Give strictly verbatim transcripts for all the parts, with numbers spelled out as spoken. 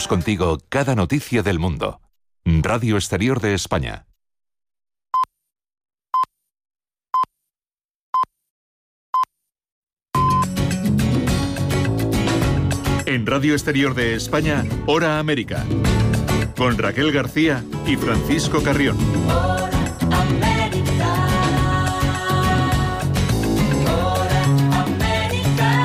Compartimos contigo cada noticia del mundo. Radio Exterior de España. En Radio Exterior de España, Hora América, con Raquel García y Francisco Carrión. Hora América. Hora América.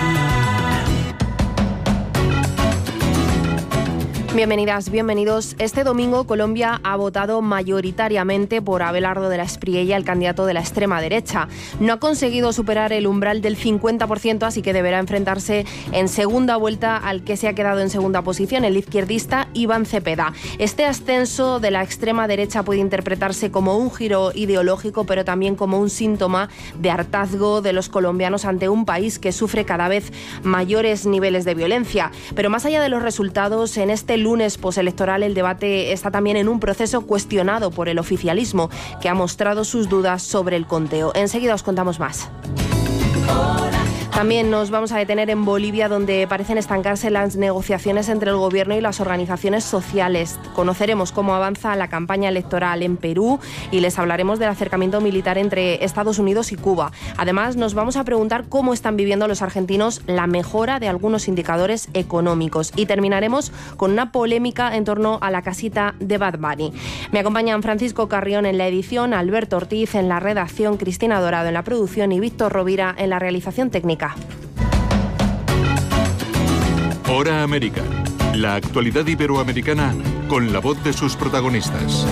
Bienvenidas, bienvenidos. Este domingo Colombia ha votado mayoritariamente por Abelardo de la Espriella, el candidato de la extrema derecha. No ha conseguido superar el umbral del cincuenta por ciento, así que deberá enfrentarse en segunda vuelta al que se ha quedado en segunda posición, el izquierdista Iván Cepeda. Este ascenso de la extrema derecha puede interpretarse como un giro ideológico, pero también como un síntoma de hartazgo de los colombianos ante un país que sufre cada vez mayores niveles de violencia. Pero más allá de los resultados, en este lunes postelectoral el debate está también en un proceso cuestionado por el oficialismo, que ha mostrado sus dudas sobre el conteo. Enseguida os contamos más. También nos vamos a detener en Bolivia, donde parecen estancarse las negociaciones entre el gobierno y las organizaciones sociales. Conoceremos cómo avanza la campaña electoral en Perú y les hablaremos del acercamiento militar entre Estados Unidos y Cuba. Además, nos vamos a preguntar cómo están viviendo los argentinos la mejora de algunos indicadores económicos. Y terminaremos con una polémica en torno a la casita de Bad Bunny. Me acompañan Francisco Carrión en la edición, Alberto Ortiz en la redacción, Cristina Dorado en la producción y Víctor Rovira en la realización técnica. Hora América. La actualidad iberoamericana con la voz de sus protagonistas.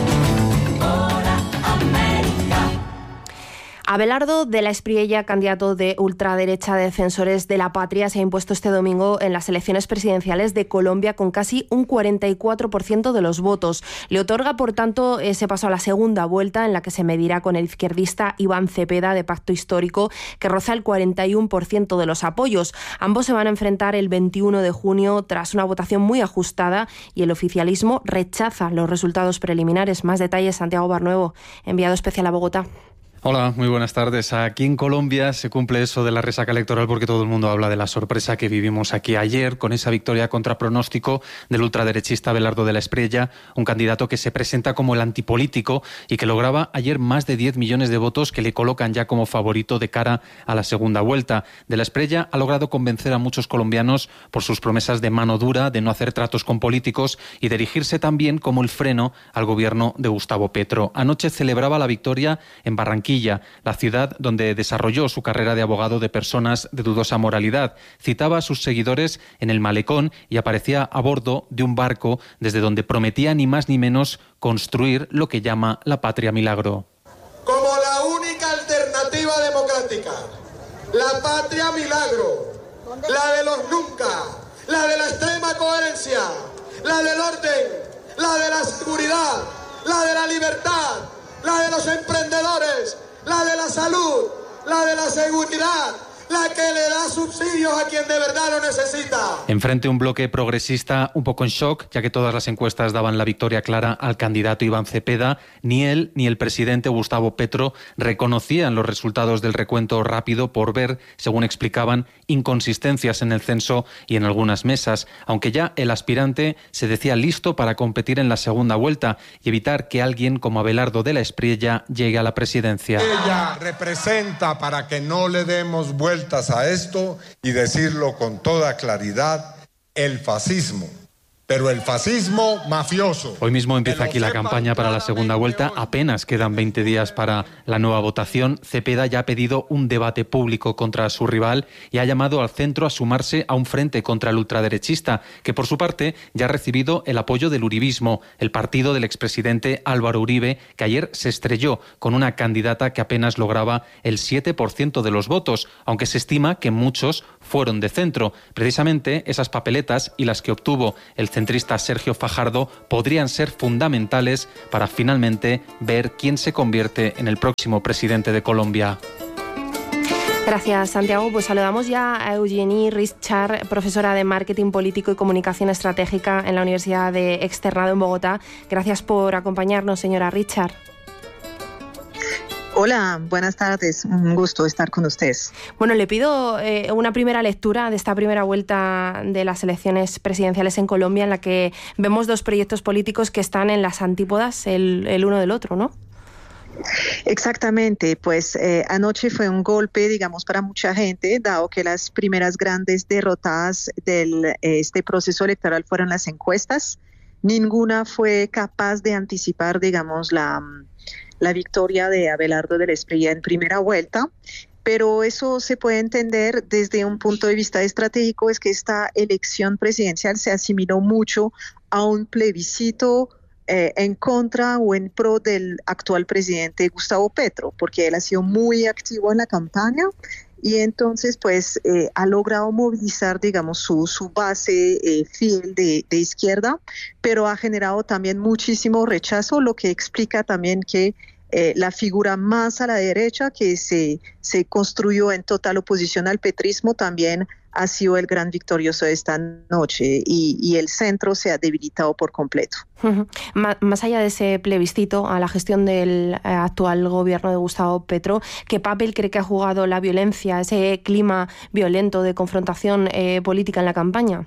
Abelardo de la Espriella, candidato de ultraderecha de Defensores de la Patria, se ha impuesto este domingo en las elecciones presidenciales de Colombia con casi un cuarenta y cuatro por ciento de los votos. Le otorga, por tanto, ese paso a la segunda vuelta, en la que se medirá con el izquierdista Iván Cepeda, de Pacto Histórico, que roza el cuarenta y uno por ciento de los apoyos. Ambos se van a enfrentar el veintiuno de junio tras una votación muy ajustada, y el oficialismo rechaza los resultados preliminares. Más detalles, Santiago Barnuevo, enviado especial a Bogotá. Hola, muy buenas tardes. Aquí en Colombia se cumple eso de la resaca electoral porque todo el mundo habla de la sorpresa que vivimos aquí ayer con esa victoria contra pronóstico del ultraderechista Abelardo de la Espriella, un candidato que se presenta como el antipolítico y que lograba ayer más de diez millones de votos que le colocan ya como favorito de cara a la segunda vuelta. De la Espriella ha logrado convencer a muchos colombianos por sus promesas de mano dura, de no hacer tratos con políticos y de erigirse también como el freno al gobierno de Gustavo Petro. Anoche celebraba la victoria en Barranquilla, la ciudad donde desarrolló su carrera de abogado de personas de dudosa moralidad. Citaba a sus seguidores en el malecón y aparecía a bordo de un barco desde donde prometía ni más ni menos construir lo que llama la patria milagro. Como la única alternativa democrática, la patria milagro, la de los nunca, la de la extrema coherencia, la del orden, la de la seguridad, la de la libertad, la de los emprendedores, la de la salud, la de la seguridad, la que le da subsidios a quien de verdad lo necesita. Enfrente un bloque progresista un poco en shock, ya que todas las encuestas daban la victoria clara al candidato Iván Cepeda. Ni él ni el presidente Gustavo Petro reconocían los resultados del recuento rápido por ver, según explicaban, inconsistencias en el censo y en algunas mesas, aunque ya el aspirante se decía listo para competir en la segunda vuelta y evitar que alguien como Abelardo de la Espriella llegue a la presidencia. Ella representa, para que no le demos vuelta a esto y decirlo con toda claridad, el fascismo, pero el fascismo mafioso. Hoy mismo empieza aquí la campaña para la segunda vuelta. Apenas quedan veinte días para la nueva votación. Cepeda ya ha pedido un debate público contra su rival y ha llamado al centro a sumarse a un frente contra el ultraderechista, que por su parte ya ha recibido el apoyo del uribismo, el partido del expresidente Álvaro Uribe, que ayer se estrelló con una candidata que apenas lograba el siete por ciento de los votos, aunque se estima que muchos fueron de centro. Precisamente esas papeletas y las que obtuvo el centrista Sergio Fajardo podrían ser fundamentales para finalmente ver quién se convierte en el próximo presidente de Colombia. Gracias, Santiago. Pues saludamos ya a Eugenie Richard, profesora de Marketing Político y Comunicación Estratégica en la Universidad de Externado en Bogotá. Gracias por acompañarnos, señora Richard. Hola, buenas tardes. Un gusto estar con ustedes. Bueno, le pido eh, una primera lectura de esta primera vuelta de las elecciones presidenciales en Colombia, en la que vemos dos proyectos políticos que están en las antípodas el, el uno del otro, ¿no? Exactamente, pues eh, anoche fue un golpe, digamos, para mucha gente, dado que las primeras grandes derrotas de este proceso electoral fueron las encuestas. Ninguna fue capaz de anticipar, digamos, la, la victoria de Abelardo del Espriella en primera vuelta, pero eso se puede entender desde un punto de vista estratégico, es que esta elección presidencial se asimiló mucho a un plebiscito Eh, en contra o en pro del actual presidente Gustavo Petro, porque él ha sido muy activo en la campaña y entonces pues eh, ha logrado movilizar, digamos, su, su base eh, fiel de, de izquierda, pero ha generado también muchísimo rechazo, lo que explica también que eh, la figura más a la derecha que se, se construyó en total oposición al petrismo también ha sido el gran victorioso de esta noche y, y el centro se ha debilitado por completo. Uh-huh. Más allá de ese plebiscito a la gestión del actual gobierno de Gustavo Petro, ¿qué papel cree que ha jugado la violencia, ese clima violento de confrontación eh, política en la campaña?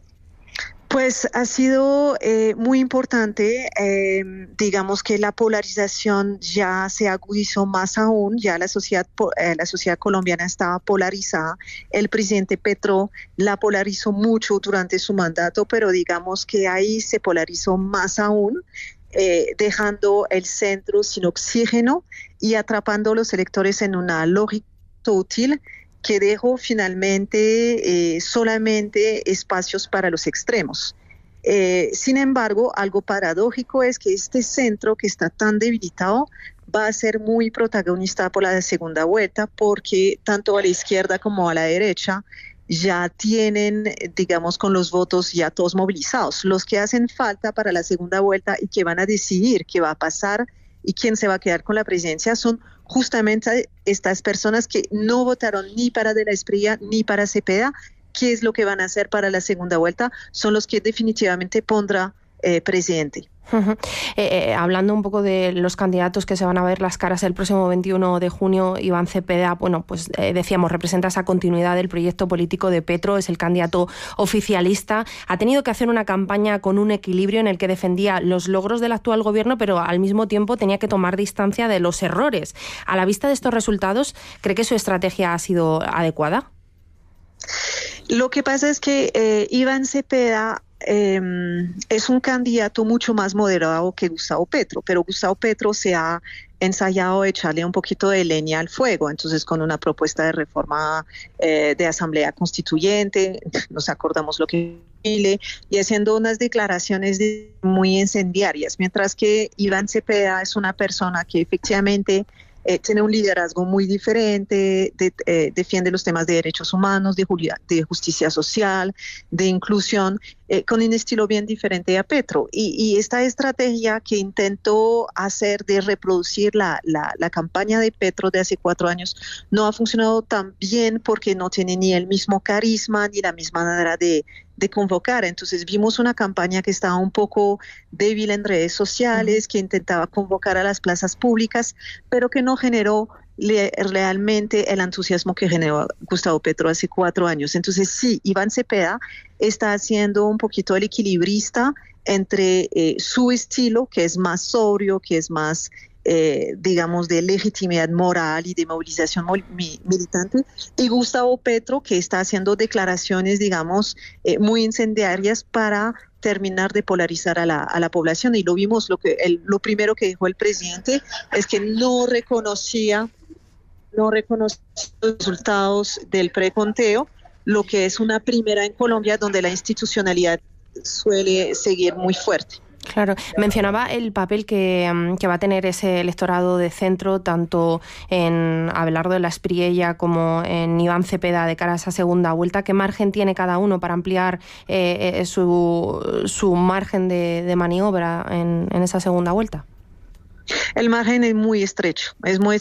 Pues ha sido eh, muy importante, eh, digamos que la polarización ya se agudizó más aún, ya la sociedad, eh, la sociedad colombiana estaba polarizada, el presidente Petro la polarizó mucho durante su mandato, pero digamos que ahí se polarizó más aún, eh, dejando el centro sin oxígeno y atrapando a los electores en una lógica útil que dejó finalmente eh, solamente espacios para los extremos. Eh, sin embargo, algo paradójico es que este centro que está tan debilitado va a ser muy protagonista por la segunda vuelta, porque tanto a la izquierda como a la derecha ya tienen, digamos, con los votos ya todos movilizados. Los que hacen falta para la segunda vuelta y que van a decidir qué va a pasar y quién se va a quedar con la presidencia son justamente estas personas que no votaron ni para De la Espriella ni para Cepeda. ¿Qué es lo que van a hacer para la segunda vuelta? Son los que definitivamente pondrá eh, presidente. Uh-huh. eh, eh, hablando un poco de los candidatos que se van a ver las caras el próximo veintiuno de junio, Iván Cepeda, bueno, pues eh, decíamos, representa esa continuidad del proyecto político de Petro, es el candidato oficialista, ha tenido que hacer una campaña con un equilibrio en el que defendía los logros del actual gobierno, pero al mismo tiempo tenía que tomar distancia de los errores. A la vista de estos resultados, ¿cree que su estrategia ha sido adecuada? Lo que pasa es que eh, Iván Cepeda Eh, es un candidato mucho más moderado que Gustavo Petro, pero Gustavo Petro se ha ensayado echarle un poquito de leña al fuego, entonces con una propuesta de reforma eh, de asamblea constituyente, nos acordamos lo que Chile, y haciendo unas declaraciones de, muy incendiarias, mientras que Iván Cepeda es una persona que efectivamente Eh, tiene un liderazgo muy diferente, de, eh, defiende los temas de derechos humanos, de, de justicia social, de inclusión, eh, con un estilo bien diferente a Petro. Y, y esta estrategia que intentó hacer de reproducir la, la, la campaña de Petro de hace cuatro años no ha funcionado tan bien porque no tiene ni el mismo carisma ni la misma manera de de convocar. Entonces vimos una campaña que estaba un poco débil en redes sociales, que intentaba convocar a las plazas públicas, pero que no generó le, realmente el entusiasmo que generó Gustavo Petro hace cuatro años. Entonces sí, Iván Cepeda está haciendo un poquito el equilibrista entre eh, su estilo, que es más sobrio, que es más Eh, digamos, de legitimidad moral y de movilización mi, militante, y Gustavo Petro, que está haciendo declaraciones, digamos, eh, muy incendiarias para terminar de polarizar a la, a la población. Y lo vimos, lo, que, el, lo primero que dijo el presidente es que no reconocía, no reconocía los resultados del preconteo, lo que es una primera en Colombia donde la institucionalidad suele seguir muy fuerte. Claro, mencionaba el papel que, que va a tener ese electorado de centro, tanto en Abelardo de la Espriella como en Iván Cepeda de cara a esa segunda vuelta. ¿Qué margen tiene cada uno para ampliar eh, su, su margen de, de maniobra en, en esa segunda vuelta? El margen es muy estrecho, es muy